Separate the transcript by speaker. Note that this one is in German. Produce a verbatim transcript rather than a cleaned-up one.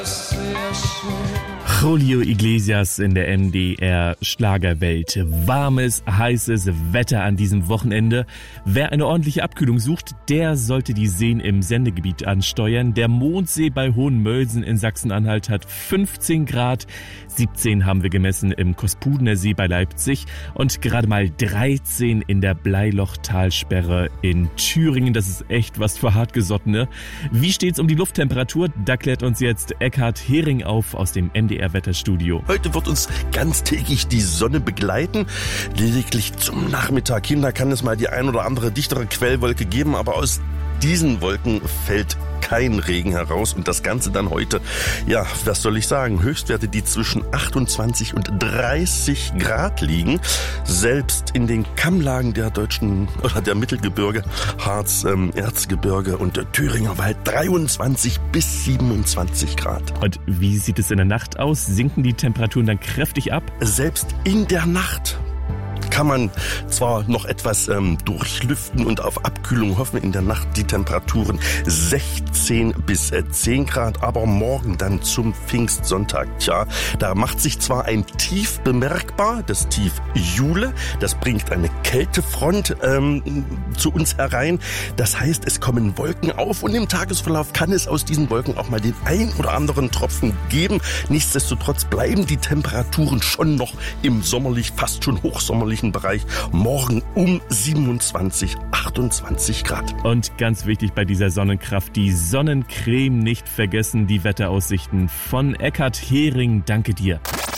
Speaker 1: Julio Iglesias in der M D R Schlagerwelt. Warmes, heißes Wetter an diesem Wochenende. Wer eine ordentliche Abkühlung sucht, der sollte die Seen im Sendegebiet ansteuern. Der Mondsee bei Hohenmölsen in Sachsen-Anhalt hat fünfzehn Grad. siebzehn haben wir gemessen im Kospudener See bei Leipzig und gerade mal dreizehn in der Bleilochtalsperre in Thüringen. Das ist echt was für Hartgesottene. Wie steht's um die Lufttemperatur? Da klärt uns jetzt Eckhard Hering auf aus dem M D R Wetterstudio.
Speaker 2: Heute wird uns ganztägig die Sonne begleiten. Lediglich zum Nachmittag hin, da kann es mal die ein oder andere dichtere Quellwolke geben, aber aus diesen Wolken fällt kein Regen heraus und das Ganze dann heute, ja, was soll ich sagen, Höchstwerte, die zwischen achtundzwanzig und dreißig Grad liegen. Selbst in den Kammlagen der deutschen oder der Mittelgebirge, Harz, ähm, Erzgebirge und der Thüringer Wald dreiundzwanzig bis siebenundzwanzig Grad.
Speaker 1: Und wie sieht es in der Nacht aus? Sinken die Temperaturen dann kräftig ab?
Speaker 2: Selbst in der Nacht kann man zwar noch etwas ähm, durchlüften und auf Abkühlung hoffen, in der Nacht die Temperaturen sechzehn bis zehn Grad, aber morgen dann zum Pfingstsonntag, tja, da macht sich zwar ein Tief bemerkbar, das Tief Jule, das bringt eine Kältefront ähm, zu uns herein, das heißt, es kommen Wolken auf und im Tagesverlauf kann es aus diesen Wolken auch mal den ein oder anderen Tropfen geben. Nichtsdestotrotz bleiben die Temperaturen schon noch im sommerlich, fast schon hochsommerlichen Bereich. Morgen um siebenundzwanzig, achtundzwanzig Grad.
Speaker 1: Und ganz wichtig bei dieser Sonnenkraft, die Sonnencreme nicht vergessen, die Wetteraussichten von Eckhard Hering. Danke dir.